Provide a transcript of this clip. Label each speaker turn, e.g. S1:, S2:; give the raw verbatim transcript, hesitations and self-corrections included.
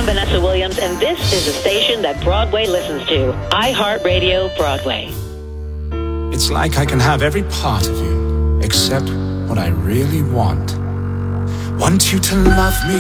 S1: I'm Vanessa Williams, and this is the station that Broadway listens to, iHeartRadio Broadway.
S2: It's like I can have every part of you, except what I really want. Want you to love me